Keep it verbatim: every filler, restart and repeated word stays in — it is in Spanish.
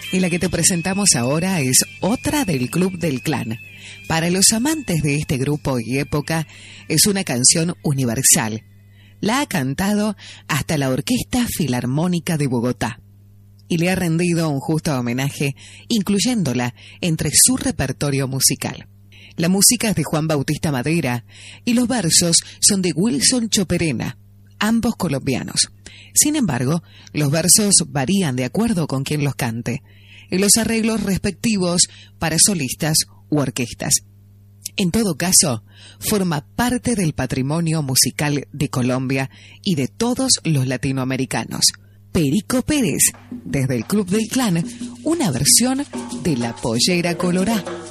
Y la que te presentamos ahora es otra del Club del Clan. Para los amantes de este grupo y época, es una canción universal. La ha cantado hasta la Orquesta Filarmónica de Bogotá y le ha rendido un justo homenaje, incluyéndola entre su repertorio musical. La música es de Juan Bautista Madera y los versos son de Wilson Choperena, ambos colombianos. Sin embargo, los versos varían de acuerdo con quien los cante, en los arreglos respectivos para solistas u orquestas. En todo caso, forma parte del patrimonio musical de Colombia y de todos los latinoamericanos. Perico Pérez, desde el Club del Clan, una versión de La Pollera Colorá.